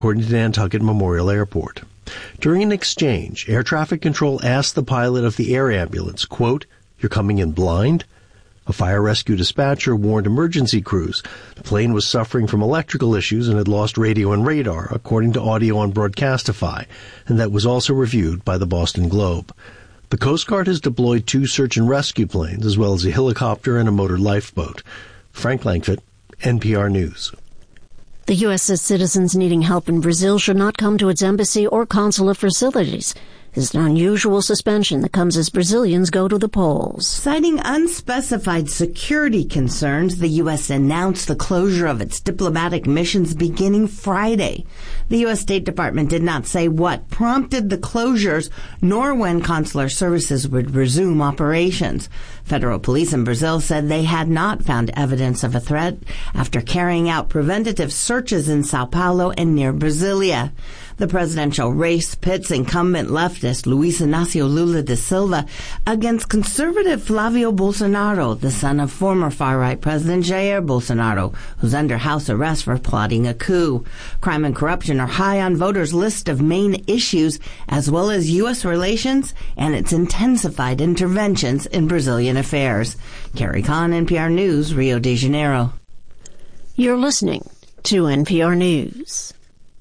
according to Nantucket Memorial Airport. During an exchange, air traffic control asked the pilot of the air ambulance, quote, "You're coming in blind?" A fire rescue dispatcher warned emergency crews the plane was suffering from electrical issues and had lost radio and radar, according to audio on Broadcastify, and that was also reviewed by the Boston Globe. The Coast Guard has deployed 2 search and rescue planes, as well as a helicopter and a motor lifeboat. Frank Langford, NPR News. The U.S. says citizens needing help in Brazil should not come to its embassy or consulate facilities. It's an unusual suspension that comes as Brazilians go to the polls. Citing unspecified security concerns, the U.S. announced the closure of its diplomatic missions beginning Friday. The U.S. State Department did not say what prompted the closures, nor when consular services would resume operations. Federal police in Brazil said they had not found evidence of a threat after carrying out preventative searches in Sao Paulo and near Brasilia. The presidential race pits incumbent leftist Luiz Inácio Lula da Silva against conservative Flavio Bolsonaro, the son of former far-right President Jair Bolsonaro, who's under house arrest for plotting a coup. Crime and corruption are high on voters' list of main issues, as well as U.S. relations and its intensified interventions in Brazilian affairs. Carrie Kahn, NPR News, Rio de Janeiro. You're listening to NPR News.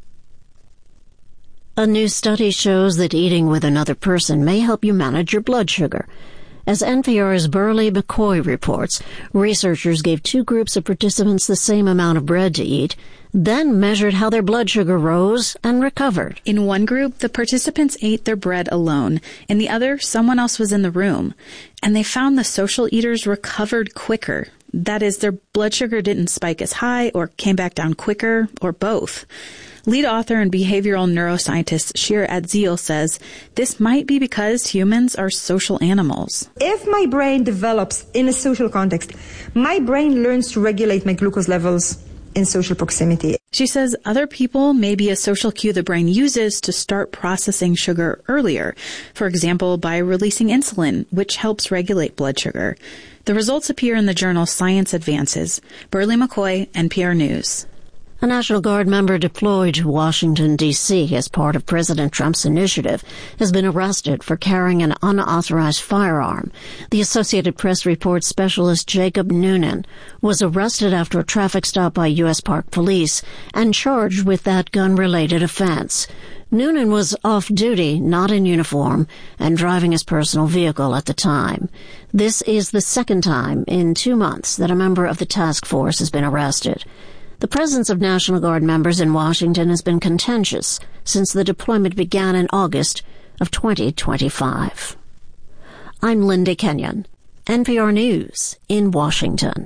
A new study shows that eating with another person may help you manage your blood sugar. As NPR's Burley McCoy reports, researchers gave 2 groups of participants the same amount of bread to eat, then measured how their blood sugar rose and recovered. In one group, the participants ate their bread alone. In the other, someone else was in the room. And they found the social eaters recovered quicker. That is, their blood sugar didn't spike as high or came back down quicker, or both. Lead author and behavioral neuroscientist Shira Atziel says this might be because humans are social animals. If my brain develops in a social context, my brain learns to regulate my glucose levels in social proximity. She says other people may be a social cue the brain uses to start processing sugar earlier, for example, by releasing insulin, which helps regulate blood sugar. The results appear in the journal Science Advances. Burley McCoy, NPR News. A National Guard member deployed to Washington, D.C. as part of President Trump's initiative has been arrested for carrying an unauthorized firearm. The Associated Press reports specialist Jacob Noonan was arrested after a traffic stop by U.S. Park Police and charged with that gun-related offense. Noonan was off-duty, not in uniform, and driving his personal vehicle at the time. This is the second time in 2 months that a member of the task force has been arrested. The presence of National Guard members in Washington has been contentious since the deployment began in August of 2025. I'm Linda Kenyon, NPR News in Washington.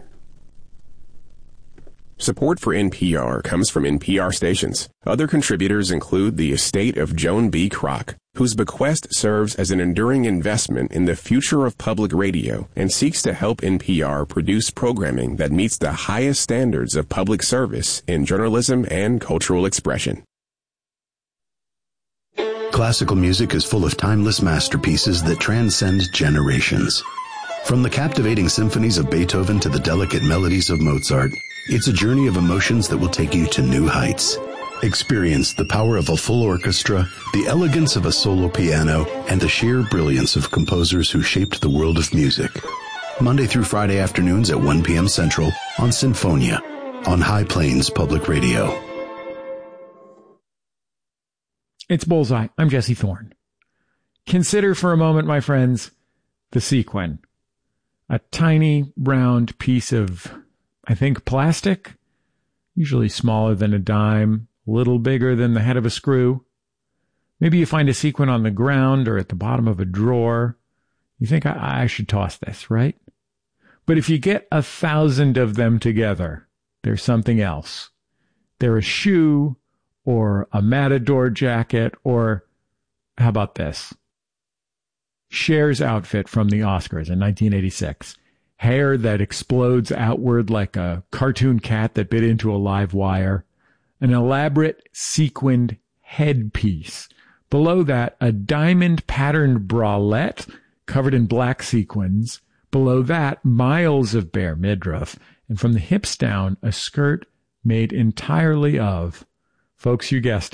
Support for NPR comes from NPR stations. Other contributors include the estate of Joan B. Kroc, whose bequest serves as an enduring investment in the future of public radio and seeks to help NPR produce programming that meets the highest standards of public service in journalism and cultural expression. Classical music is full of timeless masterpieces that transcend generations. From the captivating symphonies of Beethoven to the delicate melodies of Mozart, it's a journey of emotions that will take you to new heights. Experience the power of a full orchestra, the elegance of a solo piano, and the sheer brilliance of composers who shaped the world of music. Monday through Friday afternoons at 1 p.m. Central on Sinfonia on High Plains Public Radio. It's Bullseye. I'm Jesse Thorne. Consider for a moment, my friends, the sequin. A tiny, round piece of, I think, plastic, usually smaller than a dime, a little bigger than the head of a screw. Maybe you find a sequin on the ground or at the bottom of a drawer. You think, I should toss this, right? But if you get 1,000 of them together, there's something else. They're a shoe or a Matador jacket or, how about this? Cher's outfit from the Oscars in 1986. Hair that explodes outward like a cartoon cat that bit into a live wire. An elaborate sequined headpiece. Below that, a diamond-patterned bralette covered in black sequins. Below that, miles of bare midriff. And from the hips down, a skirt made entirely of Folks, you guessed